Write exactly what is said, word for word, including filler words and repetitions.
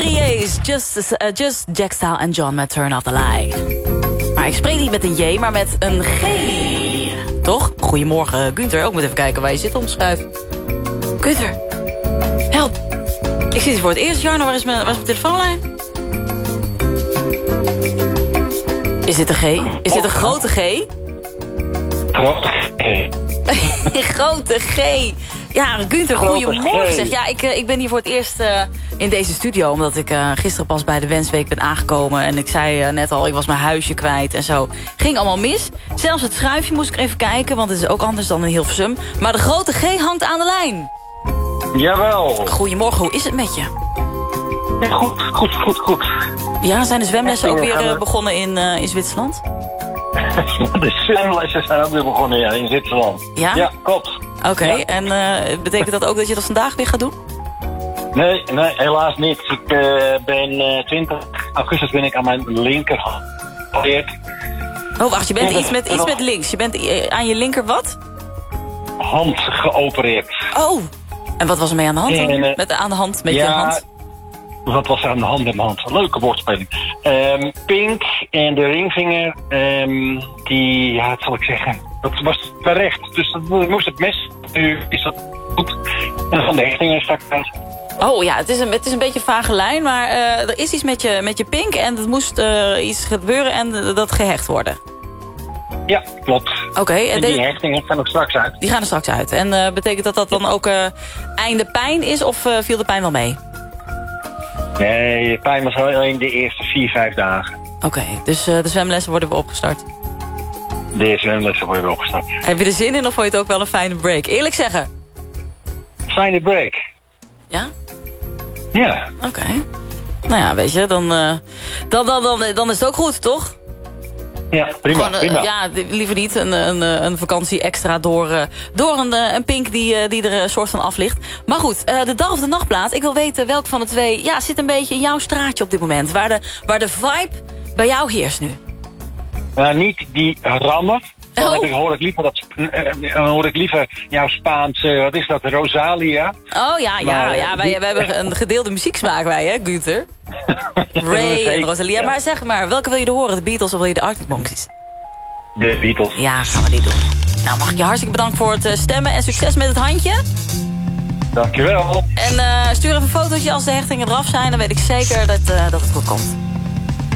J A's, Just, uh, Just Jack Style en John met Turn Off the Light. Maar ik spreek niet met een J, maar met een G. Toch? Goedemorgen, Gunther. Ook moet even kijken waar je zit omschuiven. Gunther, help. Ik zit hier voor het eerst. Jarno, waar is mijn, waar is mijn telefoonlijn? Is dit een G? Is dit een grote G? Grote G. Grote G. Ja, Gunther, goedemorgen. Zeg. Ja, ik, ik ben hier voor het eerst uh, in deze studio. Omdat ik uh, gisteren pas bij de Wensweek ben aangekomen. En ik zei uh, net al, ik was mijn huisje kwijt en zo. Ging allemaal mis. Zelfs het schuifje moest ik even kijken. Want het is ook anders dan in Hilversum. Maar de grote G hangt aan de lijn. Jawel. Goedemorgen, hoe is het met je? Ja, goed, goed, goed, goed. Ja, zijn de zwemlessen ook weer uh, begonnen in, uh, in Zwitserland? De zwemlessen zijn ook weer begonnen, ja, in Zwitserland. Ja? Ja, klopt. Oké, okay, ja. En uh, betekent dat ook dat je dat vandaag weer gaat doen? Nee, nee, helaas niet. Ik uh, ben uh, twintig augustus ben ik aan mijn linkerhand geopereerd. Oh, wacht, je bent iets met, iets met links. Je bent uh, aan je linker wat? Hand geopereerd. Oh, en wat was er mee aan de hand dan? En, uh, met, aan de hand, met ja, je hand? Wat was er aan de hand met mijn hand? Leuke woordspeling. Um, pink en de ringvinger, um, die, ja, wat zal ik zeggen, dat was terecht. Dus dat moest het mes. Nu is dat goed. En van de hechtingen straks uit. Oh ja, het is een, het is een beetje een vage lijn, maar uh, er is iets met je, met je pink en er moest uh, iets gebeuren en uh, dat gehecht worden. Ja, klopt. Oké. Okay, en die de... hechtingen gaan ook straks uit. Die gaan er straks uit. En uh, betekent dat dat dan ook uh, einde pijn is of uh, viel de pijn wel mee? Nee, de pijn was alleen de eerste vier, vijf dagen. Oké, okay, dus uh, de zwemlessen worden weer opgestart? De zwemlessen worden weer opgestart. Heb je er zin in of vond je het ook wel een fijne break? Eerlijk zeggen. Fijne break. Ja? Ja. Oké. Okay. Nou ja, weet je, dan, uh, dan, dan, dan, dan is het ook goed, toch? Ja, prima. Gewoon, uh, prima. Ja, liever niet een, een, een vakantie extra door, uh, door een, uh, een pink die, uh, die er een soort van af ligt. Maar goed, uh, de dag of de nachtplaat. Ik wil weten welk van de twee ja, zit een beetje in jouw straatje op dit moment. Waar de, waar de vibe bij jou heerst nu. Uh, niet die rammen. Dan oh. ik, hoor ik liever dat, uh, hoor ik liever jouw Spaans, uh, wat is dat, Rosalia? Oh ja, ja, maar, ja wij, wij hebben een gedeelde muzieksmaak wij, hè, Gunther? Ray en Rosalia. Ja. Maar zeg maar, welke wil je er horen? De Beatles of wil je de Arctic Monkeys? De Beatles. Ja, gaan we die doen. Nou, mag ik je hartstikke bedanken voor het stemmen en succes met het handje. Dankjewel. En uh, stuur even een fotootje als de hechtingen eraf zijn, dan weet ik zeker dat, uh, dat het goed komt.